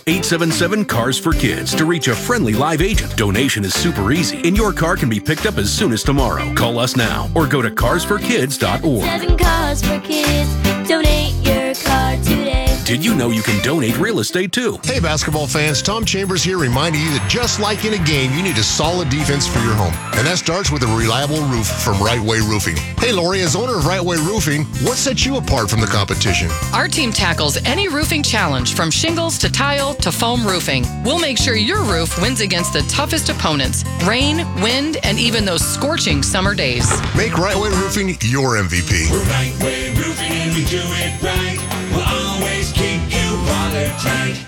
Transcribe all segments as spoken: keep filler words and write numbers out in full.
eight seven seven, C A R S for Kids to reach a friendly live agent. Donation is super easy, and your car can be picked up as soon as tomorrow. Call us now or go to cars for kids dot org. Seven cars for kids. Donate your car today. Did you know you can donate real estate too? Hey basketball fans, Tom Chambers here reminding you that just like in a game, you need a solid defense for your home. And that starts with a reliable roof from Right Way Roofing. Hey Lori, as owner of Right Way Roofing, what sets you apart from the competition? Our team tackles any roofing challenge from shingles to tile to foam roofing. We'll make sure your roof wins against the toughest opponents, rain, wind, and even those scorching summer days. Make Right Way Roofing your M V P. We're Right Way Roofing and we do it right. We'll always keep you watertight.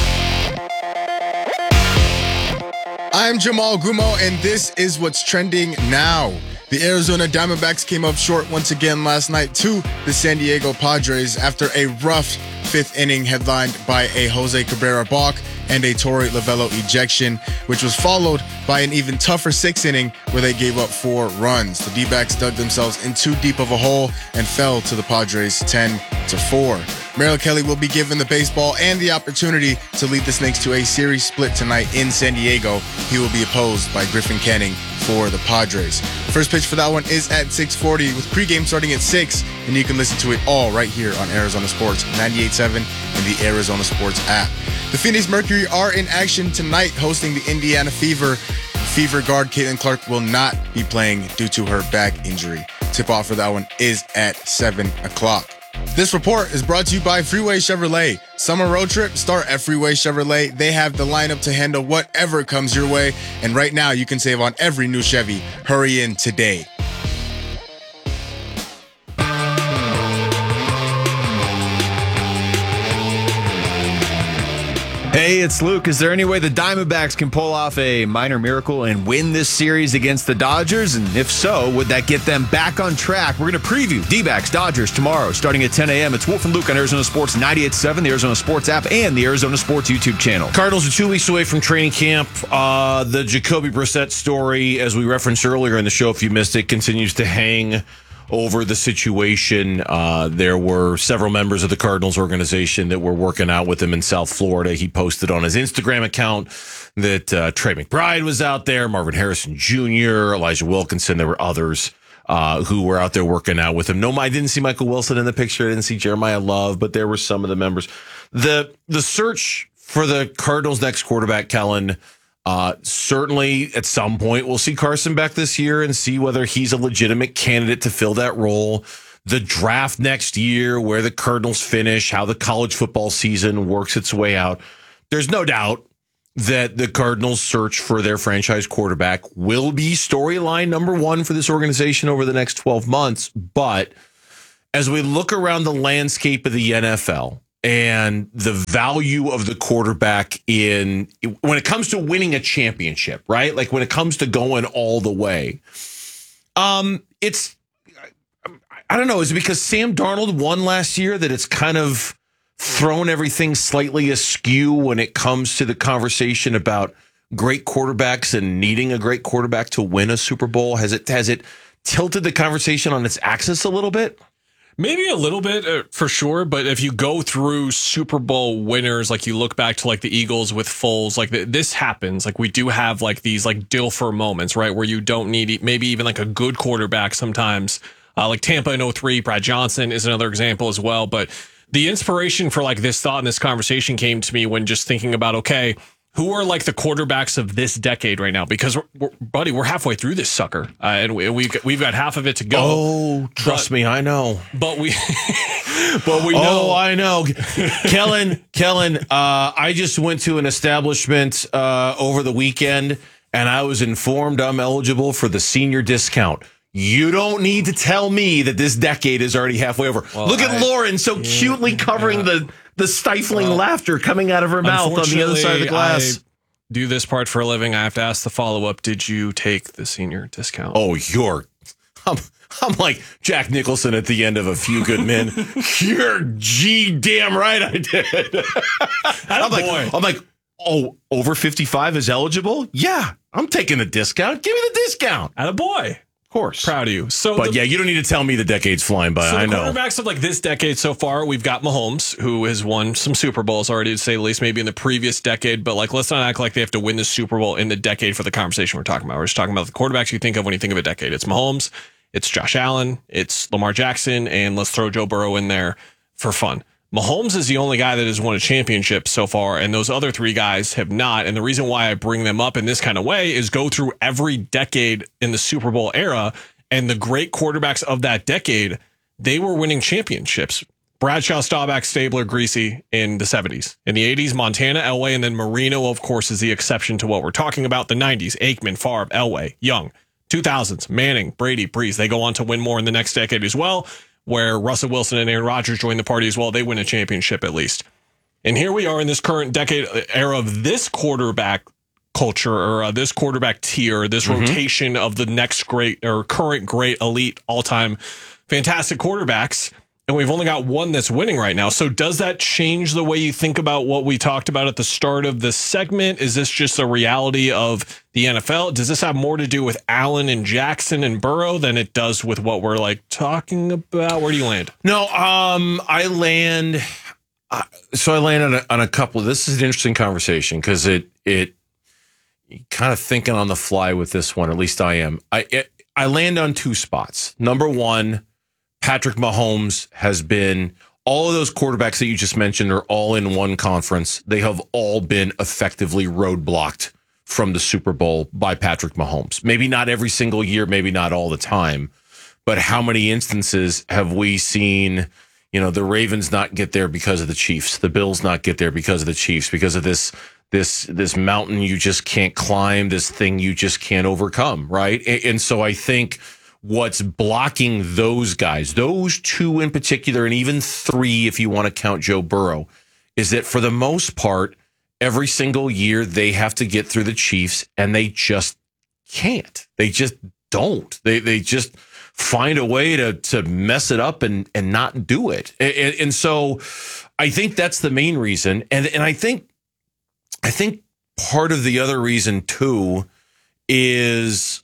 I'm Jamal Gumo, and this is what's trending now. The Arizona Diamondbacks came up short once again last night to the San Diego Padres after a rough fifth inning headlined by a Jose Cabrera balk and a Torey Lovullo ejection, which was followed by an even tougher sixth inning where they gave up four runs. The D-backs dug themselves in too deep of a hole and fell to the Padres ten to four. Merrill Kelly will be given the baseball and the opportunity to lead the Snakes to a series split tonight in San Diego. He will be opposed by Griffin Canning for the Padres. First pitch for that one is at six forty with pregame starting at six, and you can listen to it all right here on Arizona Sports ninety-eight point seven and the Arizona Sports app. The Phoenix Mercury are in action tonight hosting the Indiana Fever. Fever guard Caitlin Clark will not be playing due to her back injury. Tip-off for that one is at seven o'clock. This report is brought to you by Freeway Chevrolet. Summer road trip, start at Freeway Chevrolet. They have the lineup to handle whatever comes your way. And right now, you can save on every new Chevy. Hurry in today. Hey, it's Luke. Is there any way the Diamondbacks can pull off a minor miracle and win this series against the Dodgers? And if so, would that get them back on track? We're going to preview D-backs Dodgers tomorrow starting at ten a.m. It's Wolf and Luke on Arizona Sports ninety-eight point seven, the Arizona Sports app, and the Arizona Sports YouTube channel. Cardinals are two weeks away from training camp. Uh, the Jacoby Brissett story, as we referenced earlier in the show, if you missed it, continues to hang over the situation. Uh, there were several members of the Cardinals organization that were working out with him in South Florida. He posted on his Instagram account that uh, Trey McBride was out there, Marvin Harrison Junior, Elijah Wilkinson. There were others uh, who were out there working out with him. No, I didn't see Michael Wilson in the picture. I didn't see Jeremiah Love, but there were some of the members. The, the search for the Cardinals' next quarterback, Kellen, Uh, certainly, at some point, we'll see Carson back this year and see whether he's a legitimate candidate to fill that role. The draft next year, where the Cardinals finish, how the college football season works its way out. There's no doubt that the Cardinals' search for their franchise quarterback will be storyline number one for this organization over the next twelve months. But as we look around the landscape of the N F L, and the value of the quarterback in when it comes to winning a championship, right? Like when it comes to going all the way. Um, it's, I don't know, is it because Sam Darnold won last year that it's kind of thrown everything slightly askew when it comes to the conversation about great quarterbacks and needing a great quarterback to win a Super Bowl? Has it, has it tilted the conversation on its axis a little bit? Maybe a little bit uh, for sure, but if you go through Super Bowl winners, like you look back to like the Eagles with Foles, like the, this happens. Like we do have like these like Dilfer moments, right, where you don't need maybe even like a good quarterback sometimes. Uh, like Tampa in oh three, Brad Johnson is another example as well. But the inspiration for like this thought and this conversation came to me when just thinking about, okay, who are like the quarterbacks of this decade right now? Because, we're, we're, buddy, we're halfway through this sucker, uh, and we, we've we've got half of it to go. Oh, trust but, me, I know. But we, but we know. Oh, I know, Kellen. Kellen, uh, I just went to an establishment uh, over the weekend, and I was informed I'm eligible for the senior discount. You don't need to tell me that this decade is already halfway over. Well, Look at I, Lauren so yeah, cutely covering yeah. the. The stifling well, laughter coming out of her mouth on the other side of the glass. I do this part for a living. I have to ask the follow-up. Did you take the senior discount? Oh, you're... I'm, I'm like Jack Nicholson at the end of A Few Good Men. You're G damn right I did. I'm like, I'm like, oh, over fifty-five is eligible? Yeah, I'm taking the discount. Give me the discount. Attaboy. Of course. Proud of you. So, but the, yeah, you don't need to tell me the decade's flying by. so I the know. quarterbacks of like this decade so far, we've got Mahomes, who has won some Super Bowls already, to say the least, maybe in the previous decade. But like, let's not act like they have to win the Super Bowl in the decade for the conversation we're talking about. We're just talking about the quarterbacks you think of when you think of a decade. It's Mahomes, it's Josh Allen, it's Lamar Jackson, and let's throw Joe Burrow in there for fun. Mahomes is the only guy that has won a championship so far, and those other three guys have not. And the reason why I bring them up in this kind of way is go through every decade in the Super Bowl era, and the great quarterbacks of that decade, they were winning championships. Bradshaw, Staubach, Stabler, Greasy in the seventies. In the eighties, Montana, Elway, and then Marino, of course, is the exception to what we're talking about. The nineties, Aikman, Favre, Elway, Young. two thousands, Manning, Brady, Breeze. They go on to win more in the next decade as well, where Russell Wilson and Aaron Rodgers join the party as well. They win a championship at least. And here we are in this current decade era of this quarterback culture, or uh, this quarterback tier, this mm-hmm. rotation of the next great or current great elite all-time fantastic quarterbacks. And we've only got one that's winning right now. So does that change the way you think about what we talked about at the start of this segment? Is this just a reality of the N F L? Does this have more to do with Allen and Jackson and Burrow than it does with what we're like talking about? Where do you land? No, um, I land. Uh, so I land on a, on a couple. This is an interesting conversation because it it kind of thinking on the fly with this one. At least I am. I it, I land on two spots. Number one, Patrick Mahomes has been, all of those quarterbacks that you just mentioned are all in one conference. They have all been effectively roadblocked from the Super Bowl by Patrick Mahomes. Maybe not every single year, maybe not all the time, but how many instances have we seen, you know, the Ravens not get there because of the Chiefs, the Bills not get there because of the Chiefs, because of this this this mountain you just can't climb, this thing you just can't overcome, right? And, and so I think what's blocking those guys, those two in particular, and even three if you want to count Joe Burrow, is that for the most part, every single year they have to get through the Chiefs, and they just can't. They just don't. They they just find a way to to mess it up and and not do it. And, and so I think that's the main reason. And and I think I think part of the other reason too is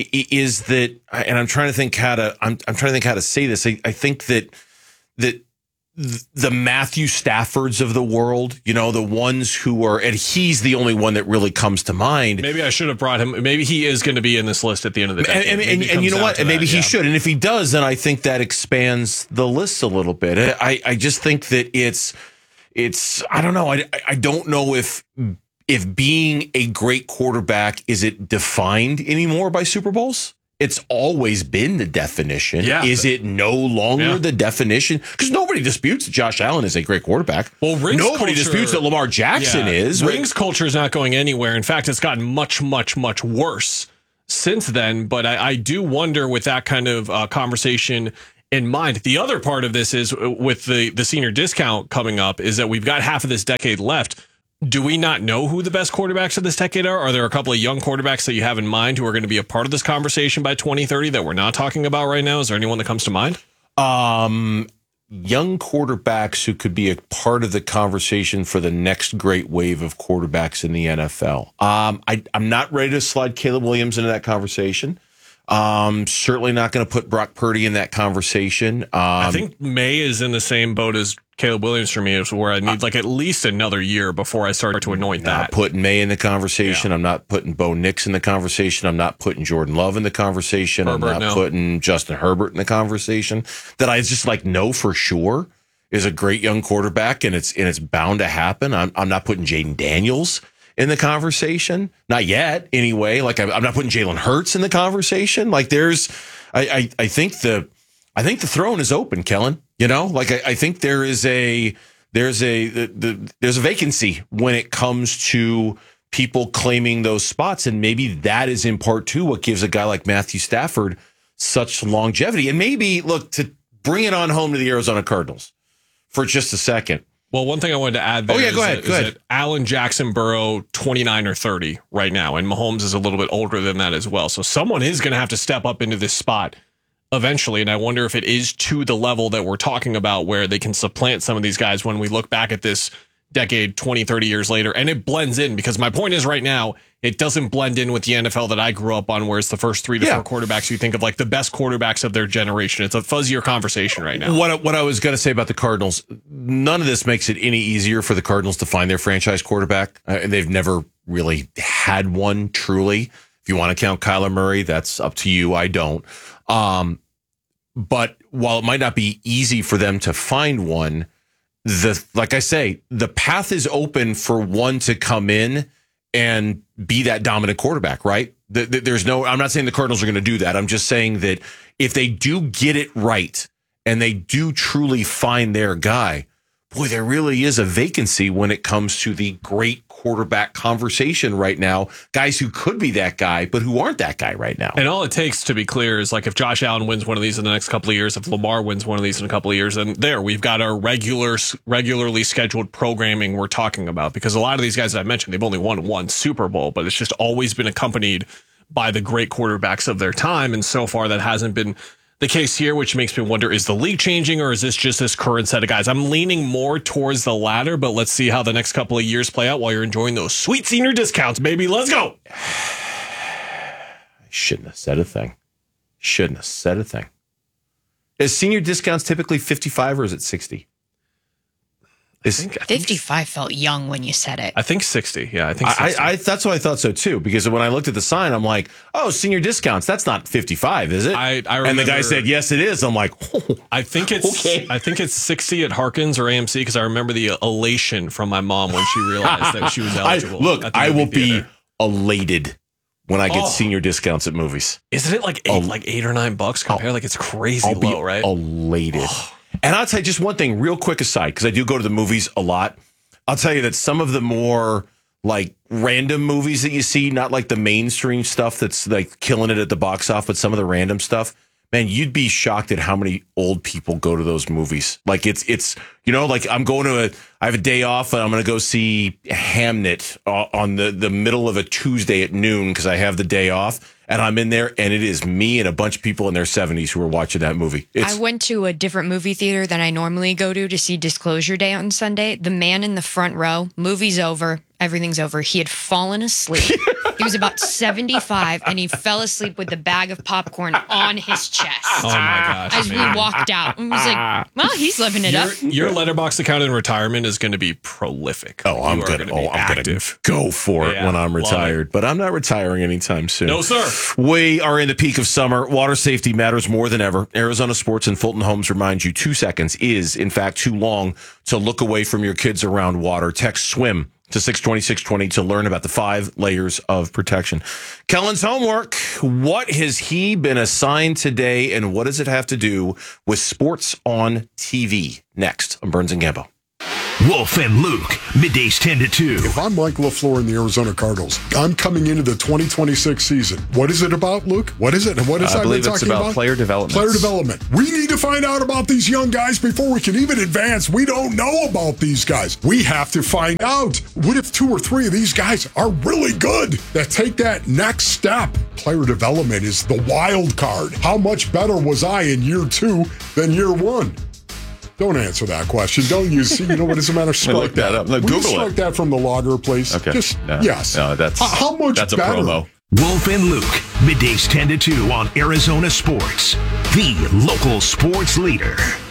is that, and I'm trying to think how to, I'm, I'm trying to think how to say this. I, I think that, that the Matthew Staffords of the world, you know, the ones who are, and he's the only one that really comes to mind. Maybe I should have brought him. Maybe he is going to be in this list at the end of the day. And, and, and, and you know what? And maybe that, he yeah. should. And if he does, then I think that expands the list a little bit. I, I just think that it's, it's, I don't know. I, I don't know if, If being a great quarterback, is it defined anymore by Super Bowls? It's always been the definition. Yeah. Is it no longer yeah. the definition? Because nobody disputes that Josh Allen is a great quarterback. Well, Rings nobody culture, disputes that Lamar Jackson yeah, is. Rings culture is not going anywhere. In fact, it's gotten much, much, much worse since then. But I, I do wonder, with that kind of uh, conversation in mind, the other part of this is with the the senior discount coming up, is that we've got half of this decade left. Do we not know who the best quarterbacks of this decade are? Are there a couple of young quarterbacks that you have in mind who are going to be a part of this conversation by twenty thirty that we're not talking about right now? Is there anyone that comes to mind? Um, young quarterbacks who could be a part of the conversation for the next great wave of quarterbacks in the N F L. Um, I, I'm not ready to slide Caleb Williams into that conversation. Um, certainly not going to put Brock Purdy in that conversation. Um, I think May is in the same boat as Caleb Williams for me, is where I need like at least another year before I start to anoint that. Not putting May in the conversation. Yeah. I'm not putting Bo Nix in the conversation. I'm not putting Jordan Love in the conversation. Herbert, I'm not no. putting Justin Herbert in the conversation. That I just like know for sure is a great young quarterback, and it's and it's bound to happen. I'm I'm not putting Jaden Daniels in the conversation, not yet. Anyway, like I'm, I'm not putting Jalen Hurts in the conversation. Like there's, I I, I think the. I think the throne is open, Kellen. You know, like I, I think there is a there's a the, the, there's a vacancy when it comes to people claiming those spots, and maybe that is in part too what gives a guy like Matthew Stafford such longevity. And maybe look to bring it on home to the Arizona Cardinals for just a second. Well, one thing I wanted to add there oh, yeah, is, go ahead, that, go is ahead. that Allen, Jackson, Burrow, twenty-nine or thirty right now, and Mahomes is a little bit older than that as well. So someone is going to have to step up into this spot eventually, and I wonder if it is to the level that we're talking about where they can supplant some of these guys when we look back at this decade, twenty, thirty years later, and it blends in, because my point is right now, it doesn't blend in with the N F L that I grew up on, where it's the first three to Yeah. four quarterbacks you think of like the best quarterbacks of their generation. It's a fuzzier conversation right now. What, what I was going to say about the Cardinals, none of this makes it any easier for the Cardinals to find their franchise quarterback. Uh, they've never really had one, truly. If you want to count Kyler Murray, that's up to you. I don't. Um, but while it might not be easy for them to find one, the like I say, the path is open for one to come in and be that dominant quarterback, right? The, the, there's no, I'm not saying the Cardinals are going to do that. I'm just saying that if they do get it right and they do truly find their guy, boy, there really is a vacancy when it comes to the great quarterback conversation right now. Guys who could be that guy, but who aren't that guy right now. And all it takes, to be clear, is like if Josh Allen wins one of these in the next couple of years, if Lamar wins one of these in a couple of years, then there we've got our regular, regularly scheduled programming we're talking about. Because a lot of these guys that I mentioned, they've only won one Super Bowl, but it's just always been accompanied by the great quarterbacks of their time. And so far, that hasn't been the case here, which makes me wonder, is the league changing, or is this just this current set of guys? I'm leaning more towards the latter, but let's see how the next couple of years play out while you're enjoying those sweet senior discounts, baby. Let's go. Shouldn't have said a thing. Shouldn't have said a thing. Is senior discounts typically fifty-five or is it sixty? Is, I think, I think, fifty-five felt young when you said it. I think sixty. Yeah, I think sixty. I, I, that's what I thought so too, because when I looked at the sign, I'm like, oh, senior discounts. That's not fifty-five, is it? I, I remember, and the guy said, yes, it is. I'm like, oh, I think it's okay. I think it's sixty at Harkins or A M C, because I remember the elation from my mom when she realized that she was eligible. I, look, at the I will movie be theater. elated when I get Oh. senior discounts at movies. Isn't it like eight, I'll- like eight or nine bucks compared? Like it's crazy I'll be low, right? elated. And I'll tell you just one thing, real quick aside, because I do go to the movies a lot. I'll tell you that some of the more like random movies that you see, not like the mainstream stuff that's like killing it at the box office, but some of the random stuff, man, you'd be shocked at how many old people go to those movies. Like it's, it's, you know, like I'm going to a, I have a day off and I'm going to go see Hamnet on the, the middle of a Tuesday at noon because I have the day off. And I'm in there, and it is me and a bunch of people in their seventies who are watching that movie. It's, I went to a different movie theater than I normally go to to see Disclosure Day on Sunday. The man in the front row, movie's over, everything's over. He had fallen asleep. He was about seventy-five, and he fell asleep with the bag of popcorn on his chest. Oh my gosh! As we man. walked out, and was like, "Well, he's living it your, up." your letterbox account in retirement is going to be prolific. Oh, I'm You are gonna, gonna be oh, I'm gonna active. go for it Yeah, when I'm love retired. But I'm not retiring anytime soon. No, sir. We are in the peak of summer. Water safety matters more than ever. Arizona Sports and Fulton Homes remind you two seconds is, in fact, too long to look away from your kids around water. Text SWIM to six twenty, six twenty to learn about the five layers of protection. Kellen's homework. What has he been assigned today, and what does it have to do with sports on T V? Next on Burns and Gambo. Wolf and Luke, middays ten to two. If I'm Mike LaFleur in the Arizona Cardinals, I'm coming into the twenty twenty-six season. What is it about, Luke? What is it? And what is I I believe been it's talking about about? player development. Player development. We need to find out about these young guys before we can even advance. We don't know about these guys. We have to find out. What if two or three of these guys are really good that take that next step? Player development is the wild card. How much better was I in year two than year one? Don't answer that question. Don't use, you know what, as a matter of strike look that up. Look, Will you Google strike it. that from the logger, please? Okay. Just, No, yes. no, that's- how, how much that's a better? promo. Wolf and Luke, middays ten to two on Arizona Sports, the local sports leader.